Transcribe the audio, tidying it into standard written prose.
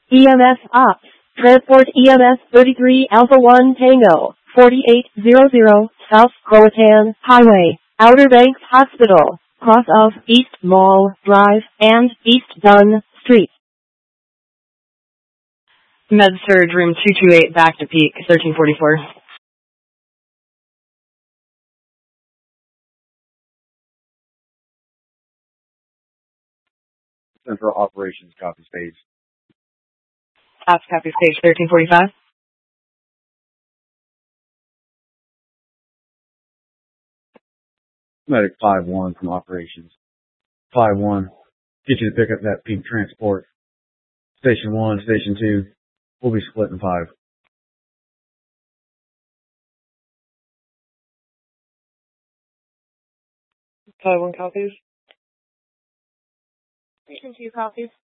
EMS Ops. Transport EMS 33 Alpha 1 Tango, 4800 South Croatan Highway, Outer Banks Hospital, cross of East Mall Drive and East Dunn Street. Med-Surg room 228 back to peak, 1344. Central Operations, copy stage. Ops copy stage 1345. Medic 5-1 from Operations. 5-1, get you to pick up that pink transport. Station 1, Station 2, we'll be split in 5. 5-1 copies. Station 2 copies.